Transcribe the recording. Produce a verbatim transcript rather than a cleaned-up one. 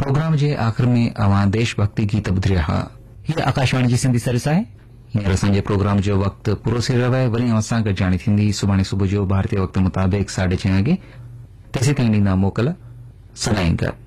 Programme जे आख़िर में अवां देशभक्ति गीत ॿुधी रहिया। हीअ आकाशवाणी जी सिंधी सर्विस आहे। हींअर असांजे प्रोग्राम जो वक़्तु पूरो थी रहियो आहे। वरी असां गॾिजाणी थींदी सुभाणे सुबुह जो भारतीय वक़्तु मुताबिक़ साढे छह वॻे। तेसीं ताईं ॾींदा मोकल सदाईं।